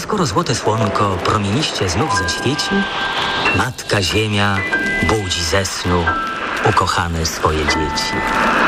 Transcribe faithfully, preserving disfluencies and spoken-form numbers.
skoro złote słonko promieniście znów zaświeci, Matka Ziemia budzi ze snu ukochane swoje dzieci.